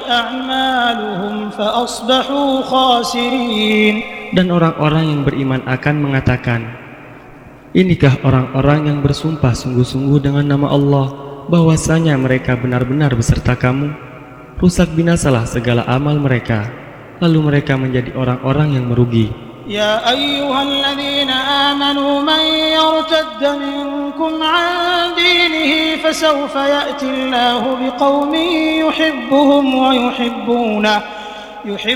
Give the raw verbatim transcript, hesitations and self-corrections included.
أعمالهم فأصبحوا خاسرين. Dan orang-orang yang beriman akan mengatakan, inikah orang-orang yang bersumpah sungguh-sungguh dengan nama Allah bahwasanya mereka benar-benar beserta kamu? Rusak binasalah segala amal mereka, lalu mereka menjadi orang-orang yang merugi. Ya ayyuhalladzina amanu man yartadda minkum an dinihi fasawfa ya'ti Allahu biqaumin yuhibbuhum wa yuhibbunah